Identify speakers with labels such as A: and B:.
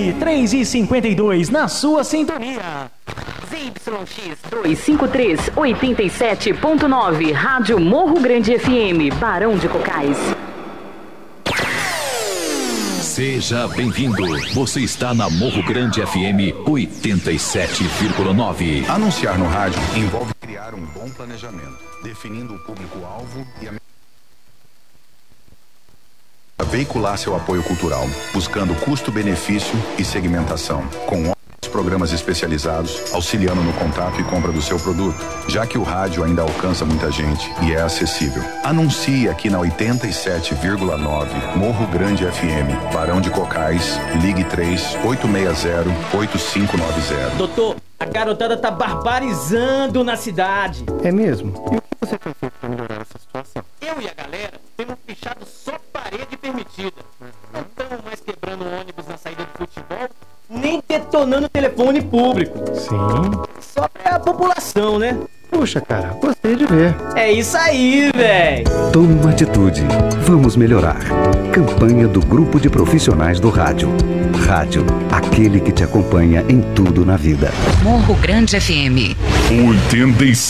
A: 11, 3h52, na sua sintonia.
B: ZYX 253, 87.9, Rádio Morro Grande FM, Barão de Cocais.
C: Seja bem-vindo. Você está na Morro Grande FM 87,9.
D: Anunciar no rádio envolve criar um bom planejamento, definindo o público-alvo e veicular seu apoio cultural, buscando custo-benefício e segmentação, com programas especializados, auxiliando no contato e compra do seu produto, já que o rádio ainda alcança muita gente e é acessível. Anuncie aqui na 87,9 Morro Grande FM, Barão de Cocais, ligue 3-860-8590.
E: Doutor, a garotada tá barbarizando na cidade.
F: É mesmo? E o que você tem feito para melhorar essa situação?
E: Eu e a galera temos pichado só parede permitida. Não estamos mais quebrando ônibus na saída do futebol, nem detonando telefone público.
F: Sim.
E: Só pra população, né?
F: Puxa, cara, gostei de ver.
E: É isso aí, véi.
G: Tome uma atitude. Vamos melhorar. Campanha do Grupo de Profissionais do Rádio. Rádio, aquele que te acompanha em tudo na vida.
B: Morro Grande FM
C: 87.